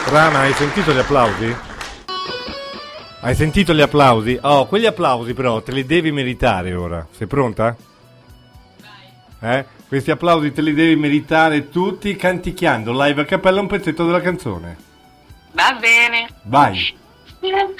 Rana, hai sentito gli applausi? Hai sentito gli applausi? Oh, quegli applausi però te li devi meritare ora. Sei pronta? Questi applausi te li devi meritare tutti canticchiando live a cappella un pezzetto della canzone. Va bene. Vai.